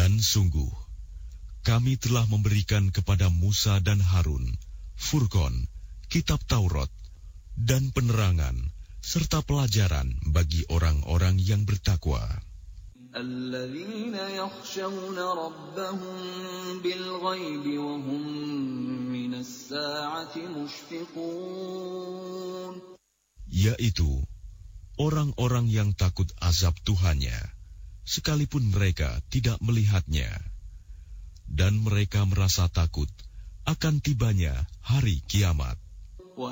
Dan sungguh, kami telah memberikan kepada Musa dan Harun Furqan, kitab Taurat, dan penerangan, serta pelajaran bagi orang-orang yang bertakwa. الذين يخشون ربهم بالغيب وهم من الساعة مشفقون. Yaitu orang-orang yang takut azab Tuhannya, sekalipun mereka tidak melihatnya, dan mereka merasa takut akan tibanya hari kiamat.